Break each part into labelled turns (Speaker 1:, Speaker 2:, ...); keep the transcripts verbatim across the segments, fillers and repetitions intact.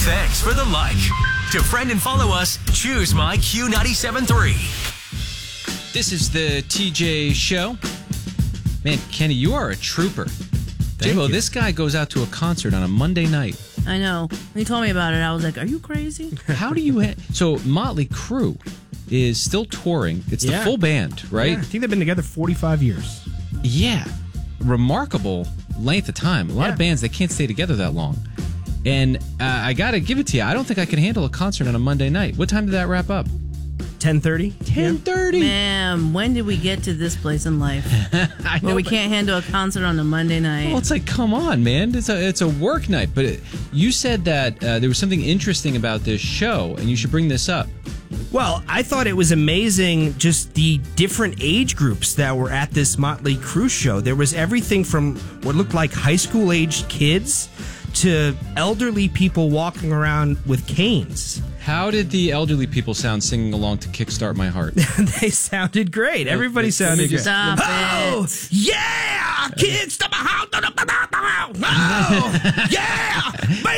Speaker 1: Thanks for the like. To friend and follow us, choose my Q ninety-seven point three.
Speaker 2: This is the T J Show. Man, Kenny, you are a trooper.
Speaker 3: Thank
Speaker 2: Jimbo,
Speaker 3: you.
Speaker 2: this guy goes out to a concert on a Monday night.
Speaker 4: I know. When you told me about it, I was like, are you crazy?
Speaker 2: How do you... Ha- so, Motley Crue is still touring. It's the
Speaker 3: Yeah.
Speaker 2: full band, right?
Speaker 3: Yeah, I think they've been together forty-five years.
Speaker 2: Yeah. Remarkable length of time. A lot
Speaker 3: Yeah.
Speaker 2: of bands, they can't stay together that long. And uh, I got to give it to you. I don't think I can handle a concert on a Monday night. What time did that wrap up?
Speaker 3: ten thirty?
Speaker 2: ten thirty.
Speaker 4: Ma'am, when did we get to this place in life
Speaker 2: I
Speaker 4: where
Speaker 2: know,
Speaker 4: we
Speaker 2: but-
Speaker 4: can't handle a concert on a Monday night?
Speaker 2: Well, it's like, come on, man. It's a it's a work night. But it, you said that uh, there was something interesting about this show, and you should bring this up.
Speaker 3: Well, I thought it was amazing just the different age groups that were at this Motley Crue show. There was everything from what looked like high school aged kids to elderly people walking around with canes.
Speaker 2: How did the elderly people sound singing along to Kickstart My Heart?
Speaker 3: They sounded great. Everybody
Speaker 2: they-
Speaker 3: sounded
Speaker 2: they
Speaker 3: great.
Speaker 2: just-
Speaker 4: Stop
Speaker 3: Oh,
Speaker 4: it.
Speaker 3: yeah! Kids, stop my house! Oh, yeah!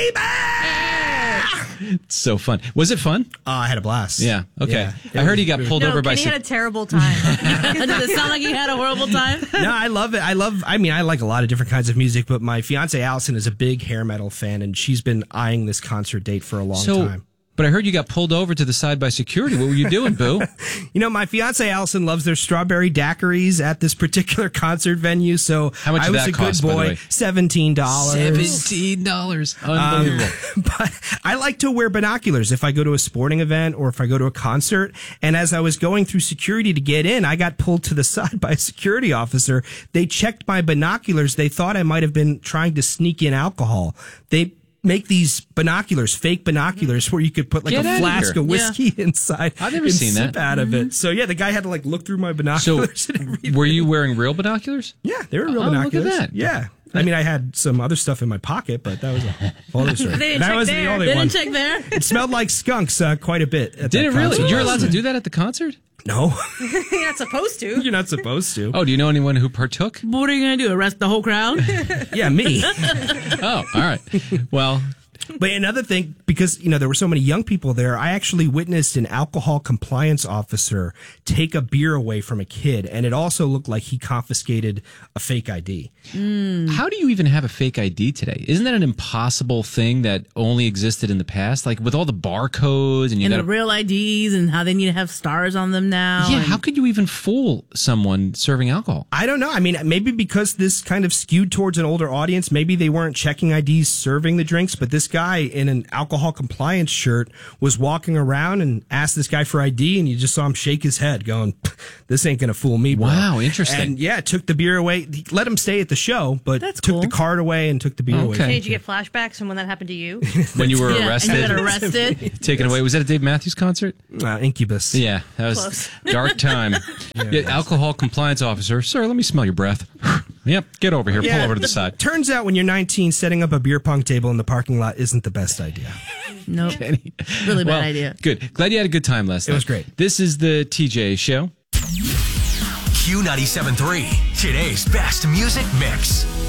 Speaker 3: Baby!
Speaker 2: It's so fun. Was it fun?
Speaker 3: Uh, I had a blast.
Speaker 2: Yeah. Okay.
Speaker 3: Yeah.
Speaker 2: I heard he got pulled
Speaker 5: No,
Speaker 2: over by...
Speaker 5: Kenny
Speaker 2: sec-
Speaker 5: had a terrible time.
Speaker 4: Did it sound like you had a horrible time?
Speaker 3: No, I love it. I love, I mean, I like a lot of different kinds of music, but my fiance Allison is a big hair metal fan, and she's been eyeing this concert date for a long
Speaker 2: so,
Speaker 3: time.
Speaker 2: But I heard you got pulled over to the side by security. What were you doing, Boo?
Speaker 3: You know, my fiance Allison loves their strawberry daiquiris at this particular concert venue, so
Speaker 2: How much
Speaker 3: I
Speaker 2: did
Speaker 3: was
Speaker 2: that
Speaker 3: a
Speaker 2: cost,
Speaker 3: good
Speaker 2: by the
Speaker 3: boy.
Speaker 2: way?
Speaker 3: Seventeen dollars.
Speaker 2: Seventeen dollars. Unbelievable.
Speaker 3: Um, but I like to wear binoculars if I go to a sporting event or if I go to a concert. And as I was going through security to get in, I got pulled to the side by a security officer. They checked my binoculars. They thought I might have been trying to sneak in alcohol. They make these binoculars, fake binoculars, where you could put like
Speaker 2: Get
Speaker 3: a
Speaker 2: outta
Speaker 3: flask
Speaker 2: here.
Speaker 3: of whiskey inside.
Speaker 2: I've never
Speaker 3: and
Speaker 2: seen
Speaker 3: sip
Speaker 2: that.
Speaker 3: out of it. So yeah, the guy had to like look through my
Speaker 2: So,
Speaker 3: binoculars. and everything.
Speaker 2: were you wearing real binoculars?
Speaker 3: Yeah, they were real
Speaker 2: Oh, look at
Speaker 3: binoculars.
Speaker 2: that.
Speaker 3: Yeah. I mean, I had some other stuff in my pocket, but that was a whole other story.
Speaker 5: They didn't
Speaker 3: that
Speaker 5: check
Speaker 3: wasn't
Speaker 5: there.
Speaker 3: the only
Speaker 4: They
Speaker 3: one.
Speaker 4: didn't check there?
Speaker 3: It smelled like skunks uh, quite a bit. At
Speaker 2: Did
Speaker 3: that
Speaker 2: it really?
Speaker 3: concert.
Speaker 2: You're allowed to do that at the concert?
Speaker 3: No,
Speaker 5: You're not supposed to.
Speaker 3: you're not supposed to.
Speaker 2: Oh, do you know anyone who partook?
Speaker 4: What are you going to do? Arrest the whole crowd?
Speaker 3: Yeah, me.
Speaker 2: Oh, all right. Well,
Speaker 3: But another thing, because, you know, there were so many young people there, I actually witnessed an alcohol compliance officer take a beer away from a kid, and it also looked like he confiscated a fake I D.
Speaker 2: how do you even have a fake I D today? Isn't that an impossible thing that only existed in the past? Like with all the barcodes and you
Speaker 4: And
Speaker 2: got
Speaker 4: the real I Ds and how they need to have stars on them now.
Speaker 2: Yeah,
Speaker 4: and-
Speaker 2: how could you even fool someone serving alcohol?
Speaker 3: I don't know. I mean, maybe because this kind of skewed towards an older audience, maybe they weren't checking I Ds serving the drinks, but this guy in an alcohol compliance shirt was walking around and asked this guy for I D, and you just saw him shake his head going, this ain't going to fool me, bro.
Speaker 2: Wow, interesting.
Speaker 3: And yeah, took the beer away. He let him stay at the show, but
Speaker 4: That's
Speaker 3: took
Speaker 4: cool.
Speaker 3: the card away and took the beer away.
Speaker 2: Okay.
Speaker 5: Hey, did you get flashbacks from when that happened to you?
Speaker 2: When you were
Speaker 4: Yeah,
Speaker 2: arrested,
Speaker 4: and you got arrested.
Speaker 2: taken away. Was that a Dave Matthews concert?
Speaker 3: Uh, Incubus.
Speaker 2: Yeah, that was
Speaker 5: Close.
Speaker 2: dark time. yeah, alcohol compliance officer, sir, let me smell your breath. Yep, get over here. Pull
Speaker 3: Yeah.
Speaker 2: over to the side.
Speaker 3: Turns out when you're nineteen, setting up a beer pong table in the parking lot isn't the best idea.
Speaker 4: Nope. Really bad
Speaker 2: Well,
Speaker 4: idea.
Speaker 2: Good. Glad you had a good time last night.
Speaker 3: It was great.
Speaker 2: This is the T J Show.
Speaker 1: Q ninety-seven point three, today's best music mix.